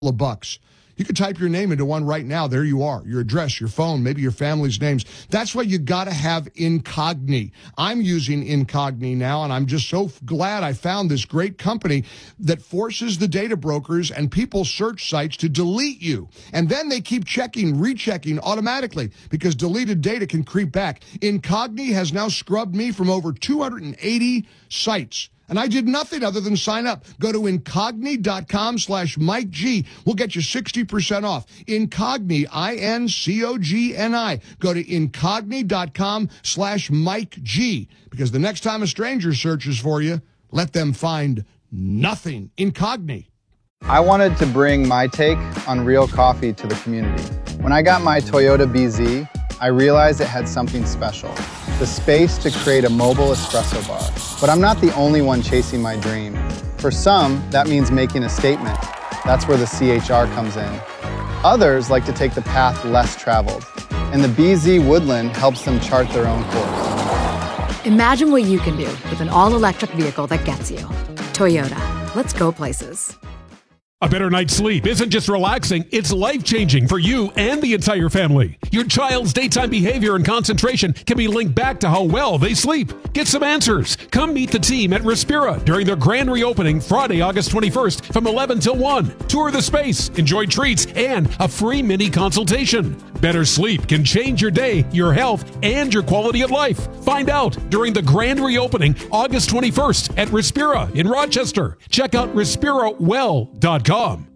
of bucks. You could type your name into one right now. There you are. Your address, your phone, maybe your family's names. That's why you got to have Incogni. I'm using Incogni now, and I'm just so glad I found this great company that forces the data brokers and people search sites to delete you. And then they keep checking, rechecking automatically because deleted data can creep back. Incogni has now scrubbed me from over 280 sites. And I did nothing other than sign up. Go to Incogni.com/Mike G. We'll get you 60% off. Incogni, I-N-C-O-G-N-I. Go to Incogni.com/Mike G. Because the next time a stranger searches for you, let them find nothing. Incogni. I wanted to bring my take on real coffee to the community. When I got my Toyota BZ, I realized it had something special. The space to create a mobile espresso bar. But I'm not the only one chasing my dream. For some, that means making a statement. That's where the CHR comes in. Others like to take the path less traveled, and the BZ Woodland helps them chart their own course. Imagine what you can do with an all-electric vehicle that gets you. Toyota. Let's go places. A better night's sleep isn't just relaxing, it's life-changing for you and the entire family. Your child's daytime behavior and concentration can be linked back to how well they sleep. Get some answers. Come meet the team at Respira during their grand reopening Friday, August 21st from 11 till 1. Tour the space, enjoy treats, and a free mini consultation. Better sleep can change your day, your health, and your quality of life. Find out during the grand reopening August 21st at Respira in Rochester. Check out respirawell.com.